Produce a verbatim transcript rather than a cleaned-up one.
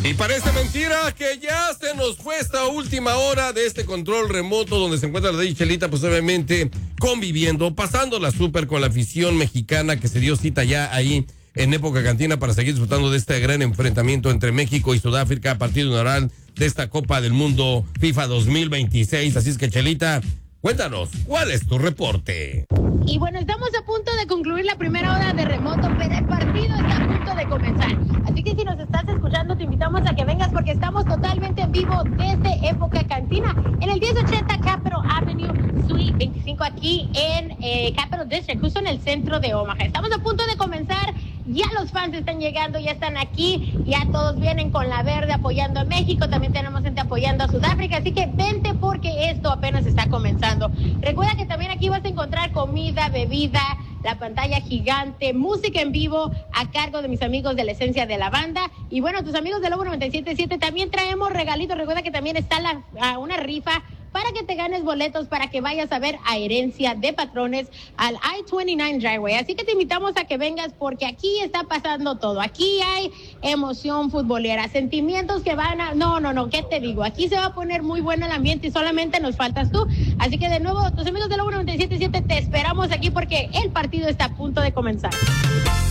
Y parece mentira que ya se nos fue esta última hora de este control remoto donde se encuentra la D J Chelita, pues obviamente conviviendo, pasando la súper con la afición mexicana que se dio cita ya ahí en época cantina para seguir disfrutando de este gran enfrentamiento entre México y Sudáfrica, partido inaugural de esta Copa del Mundo FIFA dos mil veintiséis. Así es que, Chelita, cuéntanos, ¿cuál es tu reporte? Y bueno, estamos a punto de concluir la primera hora de remoto, pero el partido está a punto de comenzar. Así que si nos estás escuchando, te invitamos a que vengas porque estamos totalmente en vivo desde Época Cantina en el diez ochenta Capitol Avenue, Suite veinticinco, aquí en eh, Capital District, justo en el centro de Omaha. Estamos a punto de comenzar. Ya los fans están llegando, ya están aquí, ya todos vienen con la verde apoyando a México, también tenemos gente apoyando a Sudáfrica, así que vente porque esto apenas está comenzando. Recuerda que también aquí vas a encontrar comida, bebida, la pantalla gigante, música en vivo a cargo de mis amigos de la Esencia de la Banda. Y bueno, tus amigos de Lobo noventa y siete punto siete también traemos regalitos. Recuerda que también está la, una rifa para que te ganes boletos para que vayas a ver a Herencia de Patrones al I veintinueve Driveway. Así que te invitamos a que vengas porque aquí está pasando todo. Aquí hay emoción futbolera, sentimientos que van a... No, no, no, ¿qué te digo? Aquí se va a poner muy bueno el ambiente y solamente nos faltas tú. Así que de nuevo, tus amigos de Lobo noventa y siete punto siete te esperamos aquí porque el partido está a punto de comenzar.